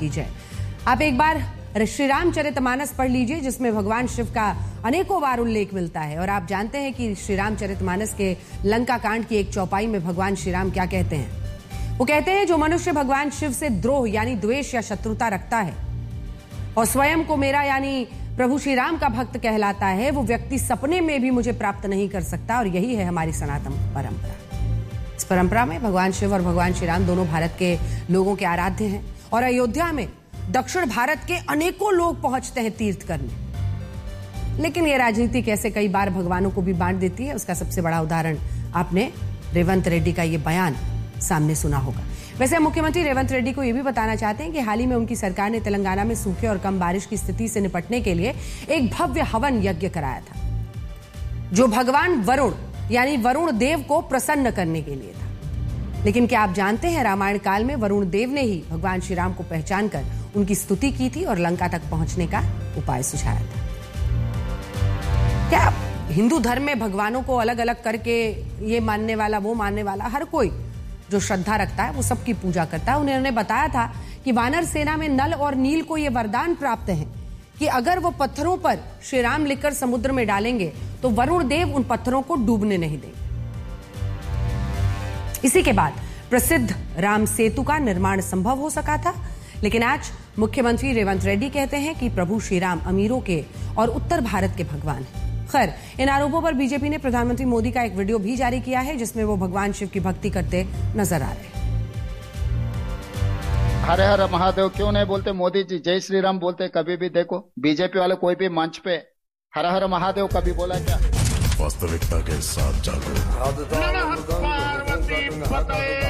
की जय। आप एक बार श्री रामचरितमानस पढ़ लीजिए, जिसमें भगवान शिव का अनेकों बार उल्लेख मिलता है। और आप जानते हैं कि श्री रामचरितमानस के लंका कांड की एक चौपाई में भगवान श्री राम क्या कहते हैं। वो कहते हैं, जो मनुष्य भगवान शिव से द्रोह यानी द्वेष या शत्रुता रखता है और स्वयं को मेरा यानी प्रभु श्री राम का भक्त कहलाता है, वो व्यक्ति सपने में भी मुझे प्राप्त नहीं कर सकता। और यही है हमारी सनातन परंपरा। इस परंपरा में भगवान शिव और भगवान श्री राम दोनों भारत के लोगों के आराध्य हैं। और अयोध्या में दक्षिण भारत के अनेकों लोग पहुंचते हैं तीर्थ करने। लेकिन ये राजनीति कैसे कई बार भगवानों को भी बांट देती है, उसका सबसे बड़ा उदाहरण आपने रेवंत रेड्डी का ये बयान सामने सुना होगा। वैसे मुख्यमंत्री रेवंत रेड्डी को यह भी बताना चाहते हैं कि हाल ही में उनकी सरकार ने तेलंगाना में सूखे और कम बारिश की स्थिति से निपटने के लिए एक भव्य हवन यज्ञ कराया था, जो भगवान वरुण यानी वरुण देव को प्रसन्न करने के लिए था। लेकिन क्या आप जानते हैं, रामायण काल में वरुण देव ने ही भगवान श्री राम को पहचान कर उनकी स्तुति की थी और लंका तक पहुंचने का उपाय सुझाया था। क्या हिंदू धर्म में भगवानों को अलग अलग करके ये मानने वाला वो मानने वाला, हर कोई जो श्रद्धा रखता है वो सबकी पूजा करता है। उन्होंने बताया था कि वानर सेना में नल और नील को यह वरदान प्राप्त है कि अगर वो पत्थरों पर श्री राम लिखकर समुद्र में डालेंगे तो वरुण देव उन पत्थरों को डूबने नहीं देंगे। इसी के बाद प्रसिद्ध राम सेतु का निर्माण संभव हो सका था। लेकिन आज मुख्यमंत्री रेवंत रेड्डी कहते हैं कि प्रभु श्री राम अमीरों के और उत्तर भारत के भगवान हैं। खैर, इन आरोपों पर बीजेपी ने प्रधानमंत्री मोदी का एक वीडियो भी जारी किया है, जिसमें वो भगवान शिव की भक्ति करते नजर आ रहे हैं। हरे हर महादेव क्यों नहीं बोलते मोदी जी, जय श्री राम बोलते कभी भी। देखो बीजेपी वाले कोई भी मंच पे हर हर महादेव कभी बोला क्या? वास्तविकता के साथ जागो।